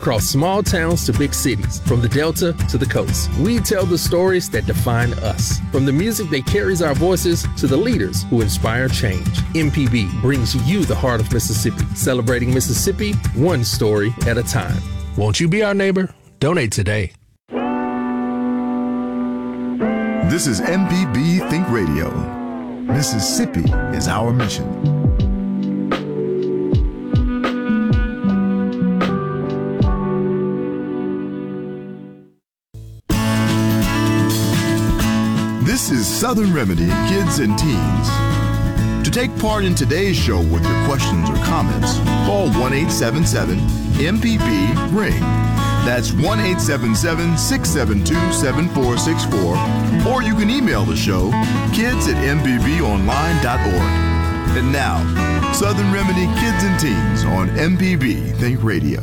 Across small towns to big cities, from the Delta to the coast, we tell the stories that define us. From the music that carries our voices to the leaders who inspire change. MPB brings you the heart of Mississippi, celebrating Mississippi one story at a time. Won't you be our neighbor? Donate today. This is MPB Think Radio. Mississippi is our mission. This is Southern Remedy Kids and Teens. To take part in today's show with your questions or comments, call 1-877-MPB-RING. That's 1-877-672-7464. Or you can email the show, kids@mpbonline.org. And now, Southern Remedy Kids and Teens on MPB Think Radio.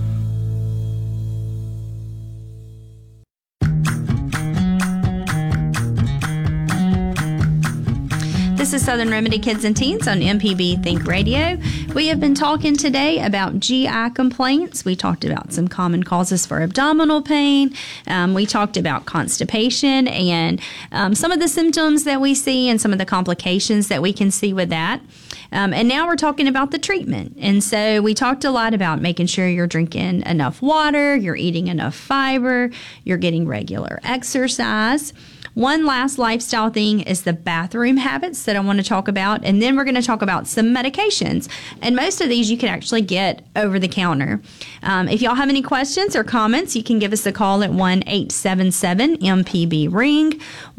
This is Southern Remedy Kids and Teens on MPB Think Radio. We have been talking today about GI complaints. We talked about some common causes for abdominal pain. We talked about constipation and some of the symptoms that we see and some of the complications that we can see with that. And now we're talking about the treatment. And so we talked a lot about making sure you're drinking enough water, you're eating enough fiber, you're getting regular exercise. One last lifestyle thing is the bathroom habits that I want to talk about. And then we're going to talk about some medications. And most of these you can actually get over the counter. If y'all have any questions or comments, you can give us a call at 1-877-MPB-RING,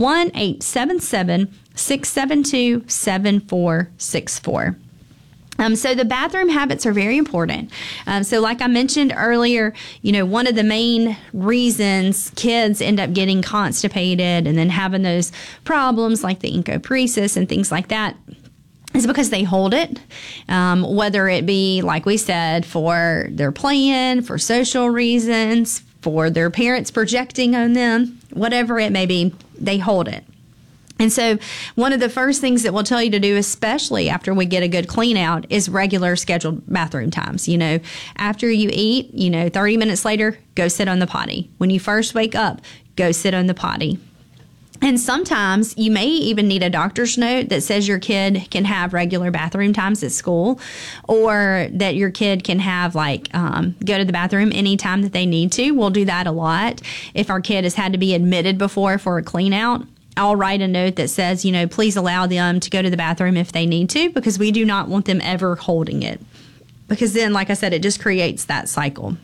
1-877-672-7464. So the bathroom habits are very important. So like I mentioned earlier, one of the main reasons kids end up getting constipated and then having those problems like the encopresis and things like that is because they hold it, whether it be, like we said, for their playing, for social reasons, for their parents projecting on them, whatever it may be, they hold it. And so one of the first things that we'll tell you to do, especially after we get a good clean out, is regular scheduled bathroom times. After you eat, 30 minutes later, go sit on the potty. When you first wake up, go sit on the potty. And sometimes you may even need a doctor's note that says your kid can have regular bathroom times at school, or that your kid can have go to the bathroom anytime that they need to. We'll do that a lot. If our kid has had to be admitted before for a clean out, I'll write a note that says, please allow them to go to the bathroom if they need to, because we do not want them ever holding it. Because then, like I said, it just creates that cycle.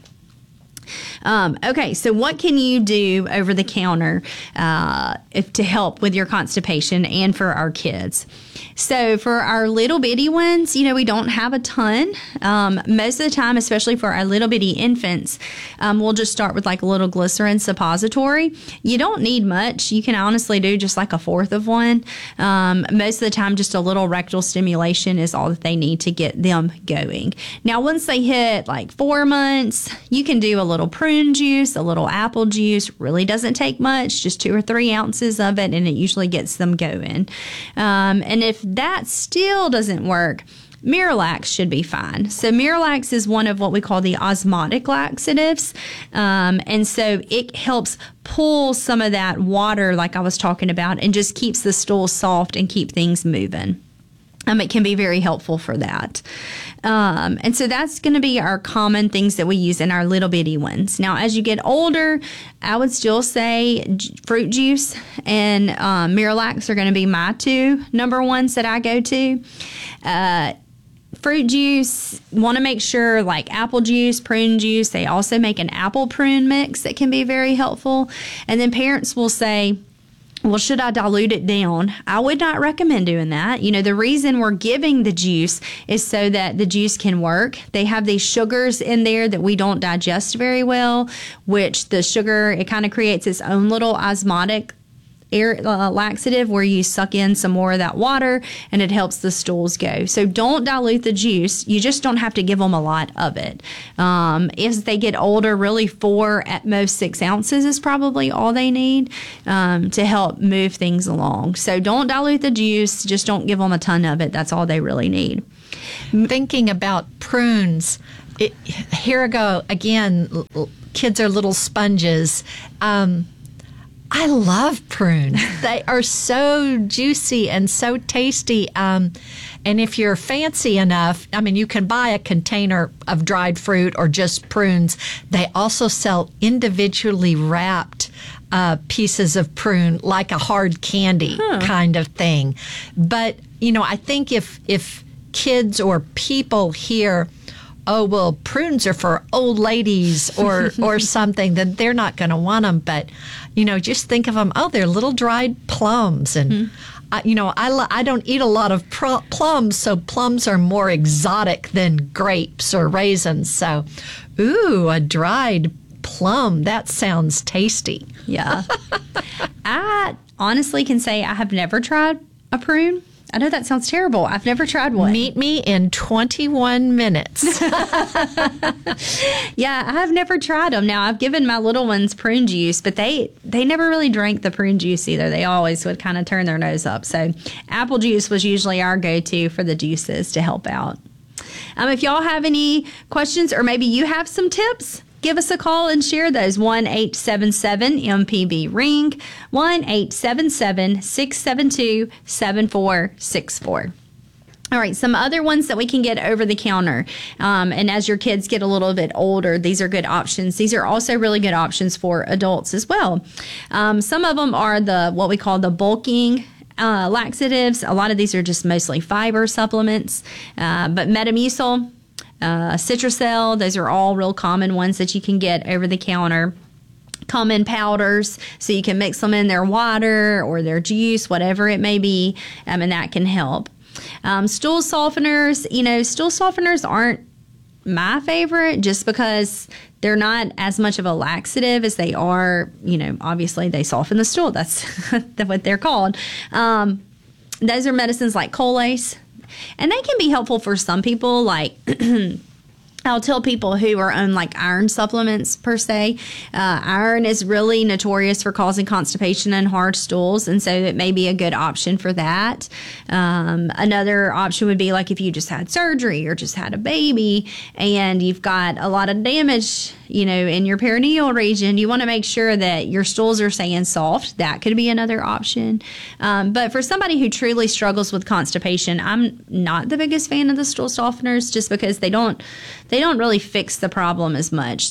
Okay, so what can you do over the counter to help with your constipation and for our kids? So for our little bitty ones, we don't have a ton. Most of the time, especially for our little bitty infants, we'll just start with like a little glycerin suppository. You don't need much. You can honestly do just like a fourth of one. Most of the time, just a little rectal stimulation is all that they need to get them going. Now, once they hit like 4 months, you can do a little prune juice, a little apple juice. Really doesn't take much, just 2 or 3 ounces of it, and it usually gets them going. And if that still doesn't work, Miralax should be fine. So Miralax is one of what we call the osmotic laxatives. And so it helps pull some of that water like I was talking about and just keeps the stool soft and keep things moving. It can be very helpful for that. And so that's going to be our common things that we use in our little bitty ones. Now, as you get older, I would still say fruit juice and Miralax are going to be my 2 number ones that I go to. Fruit juice, want to make sure like apple juice, prune juice, they also make an apple prune mix that can be very helpful. And then parents will say, well, should I dilute it down? I would not recommend doing that. The reason we're giving the juice is so that the juice can work. They have these sugars in there that we don't digest very well, which the sugar, it kind of creates its own little osmotic laxative where you suck in some more of that water and it helps the stools go. So don't dilute the juice. You just don't have to give them a lot of it. As they get older, really 4, at most 6 ounces is probably all they need to help move things along. So don't dilute the juice. Just don't give them a ton of it. That's all they really need. Thinking about prunes, Here I go again. Kids are little sponges. I love prunes. They are so juicy and so tasty. And if you're fancy enough, I mean, you can buy a container of dried fruit or just prunes. They also sell individually wrapped pieces of prune, like a hard candy kind of thing. But, I think if kids or people hear, oh, well, prunes are for old ladies or something, then they're not going to want them. But, just think of them, oh, they're little dried plums. And, I don't eat a lot of plums, so plums are more exotic than grapes or raisins. So, ooh, a dried plum, that sounds tasty. Yeah. I honestly can say I have never tried a prune. I know that sounds terrible. I've never tried one. Meet me in 21 minutes. Yeah, I have never tried them. Now, I've given my little ones prune juice, but they never really drank the prune juice either. They always would kind of turn their nose up. So apple juice was usually our go-to for the juices to help out. If y'all have any questions or maybe you have some tips, give us a call and share those. 1-877-MPB-RING, 1-877-672-7464. All right, some other ones that we can get over the counter. And as your kids get a little bit older, these are good options. These are also really good options for adults as well. Some of them are what we call the bulking laxatives. A lot of these are just mostly fiber supplements. But Metamucil, Citracel, those are all real common ones that you can get over the counter. Come in powders, so you can mix them in their water or their juice, whatever it may be, and that can help. Stool softeners, stool softeners aren't my favorite just because they're not as much of a laxative as they are, obviously they soften the stool. That's what they're called. Those are medicines like Colace. And they can be helpful for some people, like I'll tell people who are on like iron supplements per se. Iron is really notorious for causing constipation and hard stools, and so it may be a good option for that. Another option would be like if you just had surgery or just had a baby and you've got a lot of damage, in your perineal region, you want to make sure that your stools are staying soft. That could be another option. But for somebody who truly struggles with constipation, I'm not the biggest fan of the stool softeners just because they don't really fix the problem as much,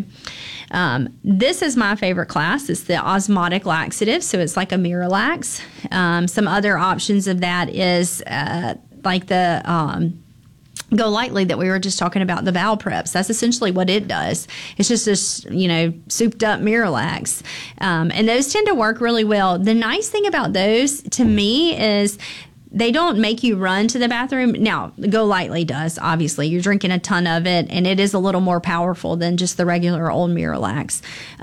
This is my favorite class. It's the osmotic laxative, so it's like a Miralax. Some other options of that is like the Go Lightly that we were just talking about, the Valpreps. That's essentially what it does. It's just this, souped up Miralax. And those tend to work really well. The nice thing about those to me is they don't make you run to the bathroom. Now, Go Lightly does, obviously. You're drinking a ton of it, and it is a little more powerful than just the regular old Miralax.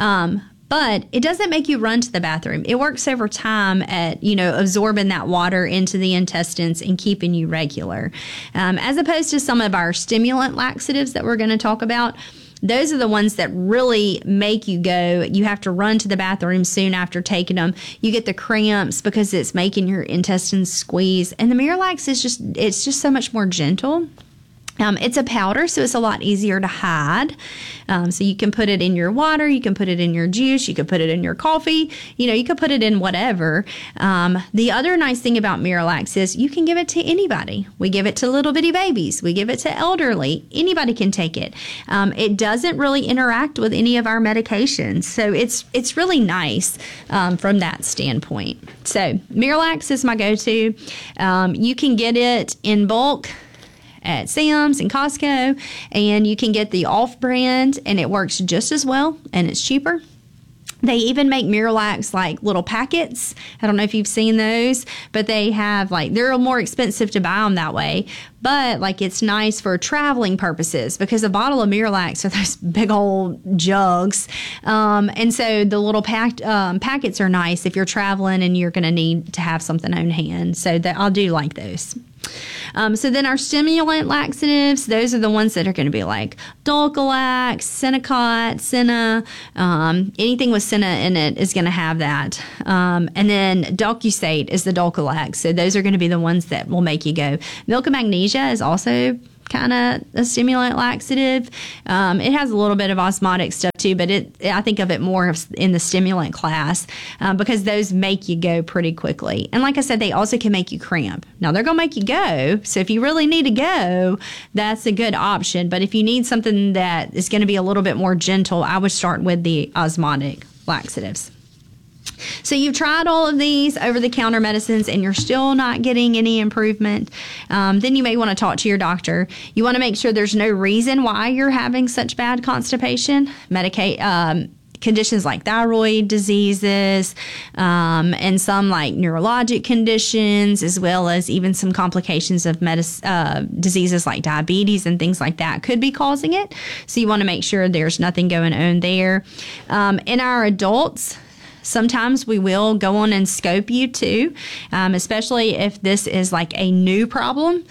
But it doesn't make you run to the bathroom. It works over time at, absorbing that water into the intestines and keeping you regular. As opposed to some of our stimulant laxatives that we're going to talk about, those are the ones that really make you go, you have to run to the bathroom soon after taking them. You get the cramps because it's making your intestines squeeze. And the Miralax is just so much more gentle. It's a powder, so it's a lot easier to hide. So you can put it in your water, you can put it in your juice, you can put it in your coffee, you can put it in whatever. The other nice thing about Miralax is you can give it to anybody. We give it to little bitty babies. We give it to elderly. Anybody can take it. It doesn't really interact with any of our medications. So it's really nice from that standpoint. So Miralax is my go-to. You can get it in bulk at Sam's and Costco, and you can get the off-brand, and it works just as well, and it's cheaper. They even make Miralax like little packets. I don't know if you've seen those, but they have they're more expensive to buy them that way. But it's nice for traveling purposes because a bottle of Miralax are those big old jugs. And so the little packets are nice if you're traveling and you're going to need to have something on hand. So I'll do like those. So then our stimulant laxatives, those are the ones that are going to be like Dulcolax, Senocot, Senna, anything with Senna in it is going to have that. And then Dulcusate is the Dulcolax. So those are going to be the ones that will make you go. Milk of Magnesia is also kind of a stimulant laxative. It has a little bit of osmotic stuff too, but I think of it more in the stimulant class because those make you go pretty quickly. And like I said, they also can make you cramp. Now, they're going to make you go. So if you really need to go, that's a good option. But if you need something that is going to be a little bit more gentle, I would start with the osmotic laxatives. So you've tried all of these over-the-counter medicines and you're still not getting any improvement, then you may want to talk to your doctor. You want to make sure there's no reason why you're having such bad constipation. Conditions like thyroid diseases and some like neurologic conditions, as well as even some complications of diseases like diabetes and things like that could be causing it. So you want to make sure there's nothing going on there. In our adults, sometimes we will go on and scope you too, especially if this is like a new problem.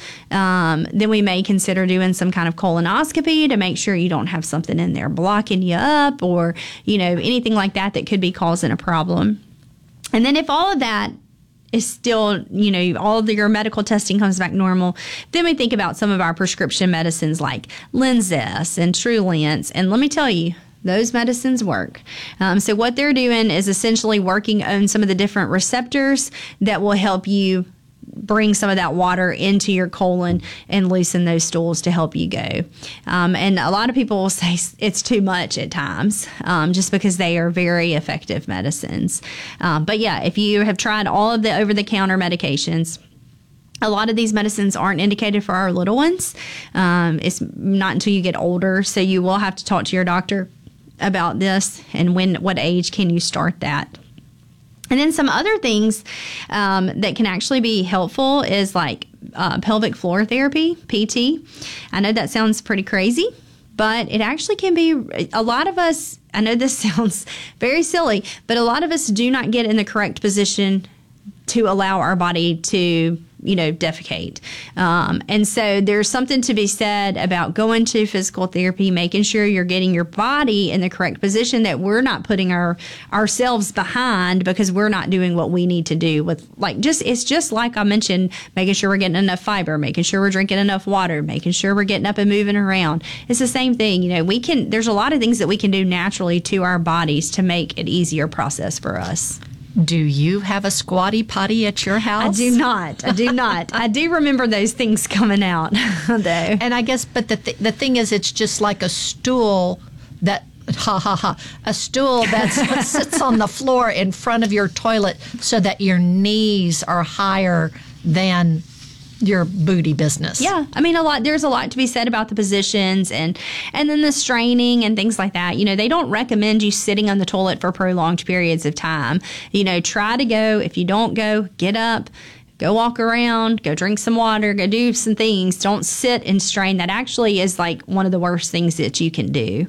Then we may consider doing some kind of colonoscopy to make sure you don't have something in there blocking you up or, anything like that could be causing a problem. And then if all of that is still, all of your medical testing comes back normal, then we think about some of our prescription medicines like Linzess and Trulance. And let me tell you, those medicines work. So what they're doing is essentially working on some of the different receptors that will help you bring some of that water into your colon and loosen those stools to help you go. And a lot of people will say it's too much at times, just because they are very effective medicines. But yeah, if you have tried all of the over-the-counter medications, a lot of these medicines aren't indicated for our little ones. It's not until you get older, so you will have to talk to your doctor about this and what age can you start that. And then some other things that can actually be helpful is like pelvic floor therapy, PT. I know that sounds pretty crazy, but it actually can be. A lot of us, I know this sounds very silly, but a lot of us do not get in the correct position to allow our body to defecate. And so there's something to be said about going to physical therapy, making sure you're getting your body in the correct position, that we're not putting ourselves behind because we're not doing what we need to do with it's just like I mentioned, making sure we're getting enough fiber, making sure we're drinking enough water, making sure we're getting up and moving around. It's the same thing. There's a lot of things that we can do naturally to our bodies to make it easier process for us. Do you have a squatty potty at your house? I do not. I do remember those things coming out, though. And I guess, but the thing is, it's just like a stool that, a stool that sits on the floor in front of your toilet so that your knees are higher than your booty business. Yeah. I mean, there's a lot to be said about the positions and then the straining and things like that. They don't recommend you sitting on the toilet for prolonged periods of time. Try to go. If you don't go, get up, go walk around, go drink some water, go do some things. Don't sit and strain. That actually is like one of the worst things that you can do.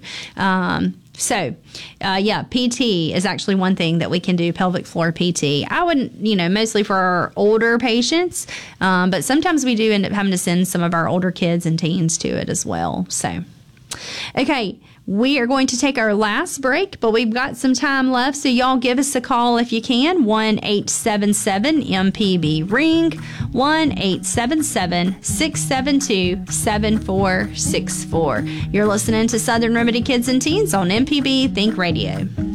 PT is actually one thing that we can do, pelvic floor PT. I wouldn't, mostly for our older patients, but sometimes we do end up having to send some of our older kids and teens to it as well. So, okay, we are going to take our last break, but we've got some time left, so y'all give us a call if you can, 1-877-MPB-RING, 1-877-672-7464. You're listening to Southern Remedy Kids and Teens on MPB Think Radio.